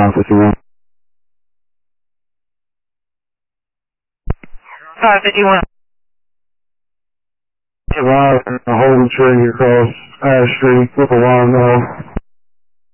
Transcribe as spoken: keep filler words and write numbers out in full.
five fifty-one. five fifty-one. Survive a holding tree across Ash Street with a long off.